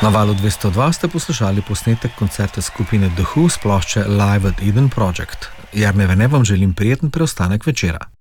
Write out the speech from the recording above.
Na Valu 202 ste poslušali posnetek koncerta skupine The Who s plošče Live at Eden Project. Jernej Vene vam želim prijeten preostanek večera.